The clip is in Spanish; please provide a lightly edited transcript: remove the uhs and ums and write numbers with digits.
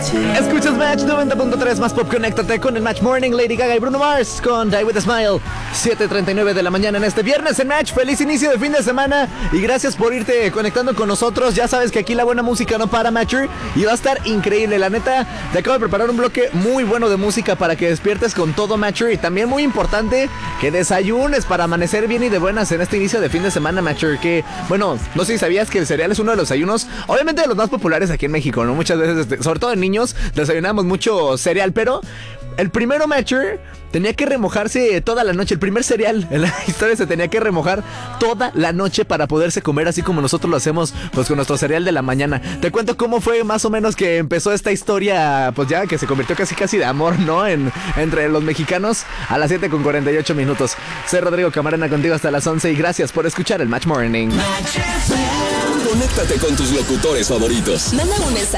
Escuchas Match 90.3 más pop. Conéctate con el Match Morning. Lady Gaga y Bruno Mars con Die With A Smile. 7:39 de la mañana en este viernes en Match. Feliz inicio de fin de semana y gracias por irte conectando con nosotros. Ya sabes que aquí la buena música no para, Matcher, y va a estar increíble. La neta, te acabo de preparar un bloque muy bueno de música para que despiertes con todo, Matcher, y también muy importante que desayunes para amanecer bien y de buenas en este inicio de fin de semana, Matcher. Que, bueno, no sé si sabías que el cereal es uno de los desayunos, obviamente de los más populares aquí en México, ¿no? Muchas veces, sobre todo en niños, desayunamos mucho cereal, pero el primero, Matcher, tenía que remojarse toda la noche. El primer cereal en la historia se tenía que remojar toda la noche para poderse comer, así como nosotros lo hacemos pues con nuestro cereal de la mañana. Te cuento cómo fue más o menos que empezó esta historia, pues ya que se convirtió casi de amor, ¿no? Entre los mexicanos a las 7:48. Soy Rodrigo Camarena contigo hasta las 11 y gracias por escuchar el Match Morning. Conéctate con tus locutores favoritos. Manda un mensaje